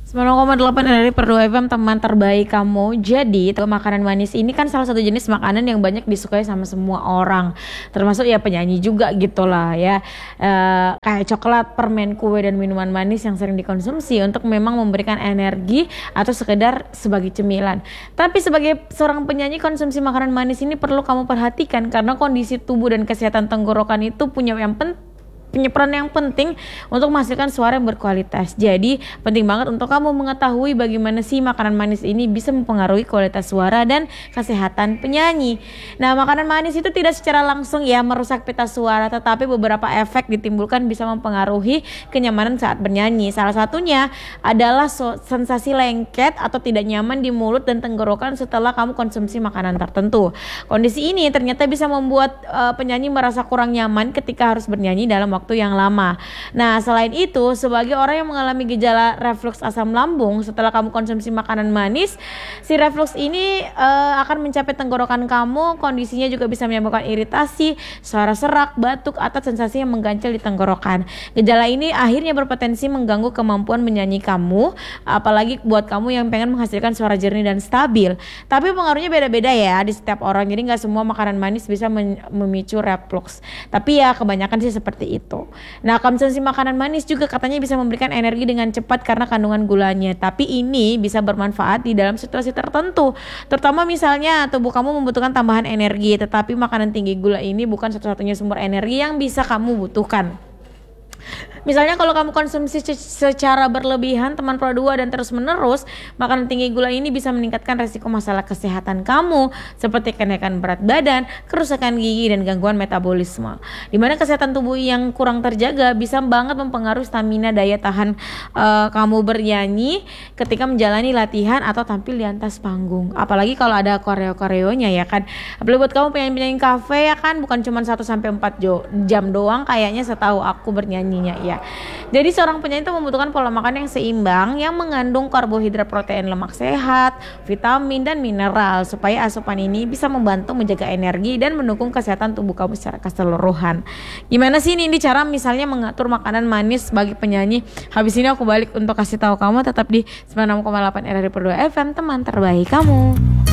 90,8 dari per 2 FM, teman terbaik kamu. Jadi makanan manis ini kan salah satu jenis makanan yang banyak disukai sama semua orang, termasuk ya penyanyi juga gitu lah ya. Kayak coklat, permen, kue, dan minuman manis yang sering dikonsumsi untuk memang memberikan energi atau sekedar sebagai cemilan. Tapi sebagai seorang penyanyi, konsumsi makanan manis ini perlu kamu perhatikan karena kondisi tubuh dan kesehatan tenggorokan itu punya peran yang penting untuk menghasilkan suara yang berkualitas. Jadi penting banget untuk kamu mengetahui bagaimana sih makanan manis ini bisa mempengaruhi kualitas suara dan kesehatan penyanyi. Nah, makanan manis itu tidak secara langsung ya merusak pita suara, tetapi beberapa efek ditimbulkan bisa mempengaruhi kenyamanan saat bernyanyi. Salah satunya adalah sensasi lengket atau tidak nyaman di mulut dan tenggorokan setelah kamu konsumsi makanan tertentu. Kondisi ini ternyata bisa membuat penyanyi merasa kurang nyaman ketika harus bernyanyi dalam waktu yang lama. Nah, selain itu, sebagai orang yang mengalami gejala refluks asam lambung setelah kamu konsumsi makanan manis, si refluks ini akan mencapai tenggorokan kamu. Kondisinya juga bisa menyebabkan iritasi, suara serak, batuk, atau sensasi yang mengganjal di tenggorokan. Gejala ini akhirnya berpotensi mengganggu kemampuan menyanyi kamu, apalagi buat kamu yang pengen menghasilkan suara jernih dan stabil. Tapi pengaruhnya beda-beda ya di setiap orang. Jadi nggak semua makanan manis bisa memicu refluks. Tapi ya kebanyakan sih seperti itu. Nah, konsumsi makanan manis juga katanya bisa memberikan energi dengan cepat karena kandungan gulanya. Tapi ini bisa bermanfaat di dalam situasi tertentu. Terutama misalnya tubuh kamu membutuhkan tambahan energi, tetapi makanan tinggi gula ini bukan satu-satunya sumber energi yang bisa kamu butuhkan. Misalnya kalau kamu konsumsi secara berlebihan, teman Pro 2 dan terus menerus, makanan tinggi gula ini bisa meningkatkan resiko masalah kesehatan kamu seperti kenaikan berat badan, kerusakan gigi, dan gangguan metabolisme. Dimana kesehatan tubuh yang kurang terjaga bisa banget mempengaruhi stamina daya tahan kamu bernyanyi ketika menjalani latihan atau tampil di atas panggung. Apalagi kalau ada koreo-koreonya ya kan. Apalagi buat kamu penyanyi kafe ya kan, bukan cuma 1-4 jam doang kayaknya setahu aku bernyanyinya ya. Jadi seorang penyanyi itu membutuhkan pola makan yang seimbang yang mengandung karbohidrat, protein, lemak sehat, vitamin, dan mineral supaya asupan ini bisa membantu menjaga energi dan mendukung kesehatan tubuh kamu secara keseluruhan. Gimana sih ini cara misalnya mengatur makanan manis bagi penyanyi? Habis ini aku balik untuk kasih tahu kamu. Tetap di 96,8 RRI per 2 FM, teman terbaik kamu.